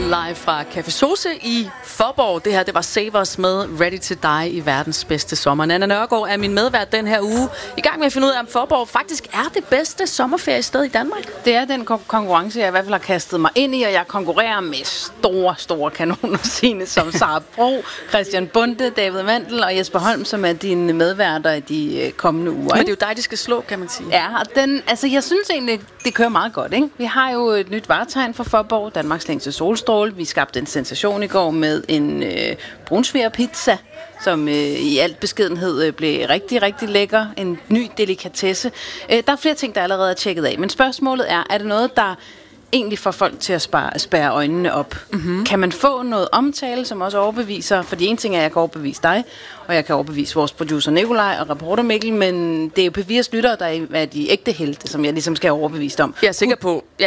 live fra Café Sose i Faaborg. Det her, det var Save Us med Ready to Die i verdens bedste sommer. Nanna Nørgaard er min medvært den her uge. I gang med at finde ud af, om Faaborg faktisk er det bedste sommerferiested i Danmark. Det er den konkurrence, jeg i hvert fald har kastet mig ind i, og jeg konkurrerer med store kanoner, Signe, som Sara Bro, Christian Bunde, David Mandel og Jesper Holm, som er dine medværter i de kommende uger. Men det er jo dig, de skal slå, kan man sige. Ja, og jeg synes egentlig, det kører meget godt, ikke? Vi har jo et nyt varetegn for Faaborg, Danmarks længste solstråle. Vi skabte en sensation i går med en brunsvigerpizza, som i alt beskedenhed blev rigtig, rigtig lækker. En ny delikatesse. Der er flere ting, der allerede er tjekket af. Men spørgsmålet er det noget, der egentlig får folk til at spærre øjnene op? Mm-hmm. Kan man få noget omtale, som også overbeviser? Fordi en ting er, at jeg kan overbevise dig, og jeg kan overbevise vores producer Nikolaj og reporter Mikkel, men det er jo P4's lyttere, der er de ægte helte, som jeg ligesom skal have overbevist om. Jeg er sikker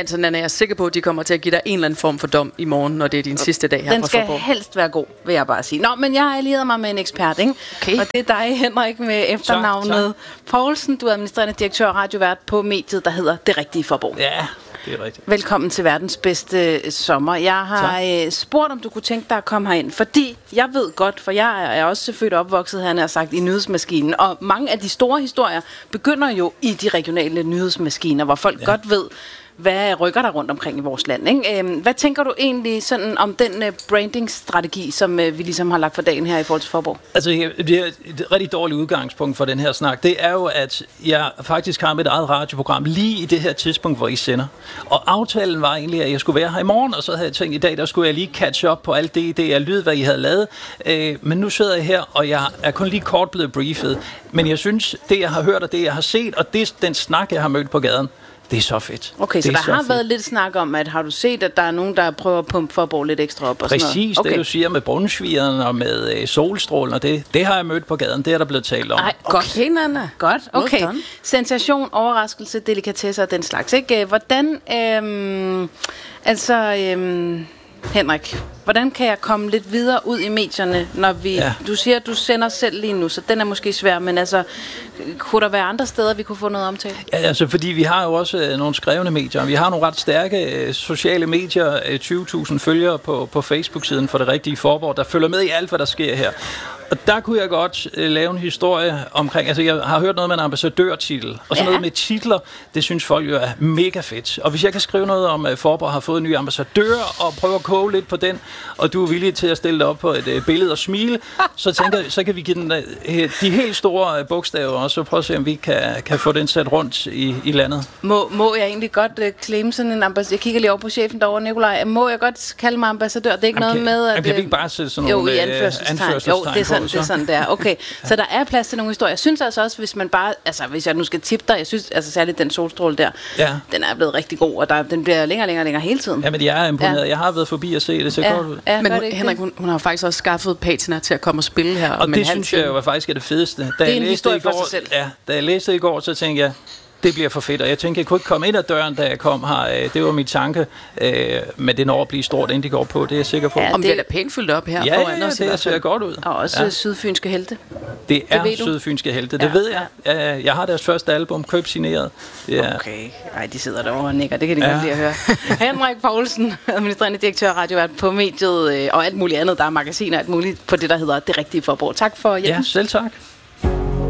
på, at de kommer til at give dig en eller anden form for dom i morgen, når det er din sidste dag her. Den skal helst være god, vil jeg bare sige. Nå, men jeg har allieret mig med en ekspert, ikke? Okay. Og det er dig, Henrik, med efternavnet Poulsen. Du er administrerende direktør og radiovært på mediet, der hedder Det Rigtige Faaborg. Ja, det er rigtigt. Velkommen til verdens bedste sommer. Jeg har spurgt, om du kunne tænke dig at komme herind, fordi jeg ved godt, for jeg er også født og opvokset, han har sagt, i nyhedsmaskinen, og mange af de store historier begynder jo i de regionale nyhedsmaskiner, hvor folk godt ved, hvad rykker der rundt omkring i vores land, ikke? Hvad tænker du egentlig sådan om den branding-strategi, som vi ligesom har lagt for dagen her i forhold til Faaborg? Altså, det er et rigtig dårligt udgangspunkt for den her snak. Det er jo, at jeg faktisk har mit eget radioprogram lige i det her tidspunkt, hvor I sender. Og aftalen var egentlig, at jeg skulle være her i morgen, og så havde jeg tænkt, i dag, der skulle jeg lige catch up på alt det jeg lyd, hvad I havde lavet. Men nu sidder jeg her, og jeg er kun lige kort blevet briefet. Men jeg synes, det jeg har hørt, og det jeg har set, og den snak, jeg har mødt på gaden, det er så fedt. Okay, så der har været lidt snak om, at har du set, at der er nogen, der prøver at pumpe Faaborg lidt ekstra op? Og præcis, okay. Det du siger med brunsvigeren og med solstrålen, og det har jeg mødt på gaden. Det er der blevet talt om. Ej, godt. Okay, Nanna. Godt, okay. Sensation, overraskelse, delikatesser og den slags, ikke? Hvordan, Henrik, hvordan kan jeg komme lidt videre ud i medierne, når vi... Ja. Du siger, at du sender selv lige nu, så den er måske svær, men altså, kunne der være andre steder, vi kunne få noget omtale? Ja, altså, fordi vi har jo også nogle skrevne medier. Vi har nogle ret stærke sociale medier, 20.000 følgere på Facebook-siden for Det Rigtige Faaborg, der følger med i alt, hvad der sker her. Og der kunne jeg godt lave en historie omkring, altså jeg har hørt noget med en ambassadørtitel, og sådan noget med titler, det synes folk jo er mega fedt. Og hvis jeg kan skrive noget om, at Faaborg har fået en ny ambassadør, og prøve at koge lidt på den, og du er villig til at stille dig op på et billede og smile, så tænker jeg, så kan vi give den de helt store bogstaver, og så prøve at se, om vi kan få den sat rundt i landet. Må jeg egentlig godt claim sådan en ambassadør? Jeg kigger lige over på chefen derovre, Nikolaj. Må jeg godt kalde mig ambassadør? Det er ikke noget med, at... Kan vi ikke bare sætte sådan nogle anførselstegn? Jo, det er sådan, det er. Okay, så der er plads til nogle historier. Jeg synes altså også, hvis man bare... Altså, hvis jeg nu skal tippe dig, jeg synes altså særligt den solstråle der, den er blevet rigtig god, og den bliver længere hele tiden. Ja, men jeg er imponeret. Ja. Jeg har været forbi at se det, så godt ud. Ja, men Henrik, hun har faktisk også skaffet patina til at komme og spille her. Og det synes jeg jo faktisk er det fedeste. Det er en historie for sig selv. Ja, da jeg læste i går, så tænkte jeg, det bliver for fedt, og jeg tænkte, jeg kunne ikke komme ind ad døren, da jeg kom her. Det var min tanke, men det når at blive stort, inden de går på, det er jeg sikker på. Ja, om det er da pænt fyldt op her foran os. Ja, det ser godt ud. Og også sydfynske helte. Det er sydfynske helte, det ved jeg. Jeg har deres første album, købsigneret. Okay, ej, de sidder derovre og nikker, det kan de godt lide at høre. Henrik Poulsen, administrerende direktør og radiovært på mediet, og alt muligt andet, der er magasiner og alt muligt på det, der hedder Det Rigtige Faaborg. Tak for hjælpen. Ja, selv tak.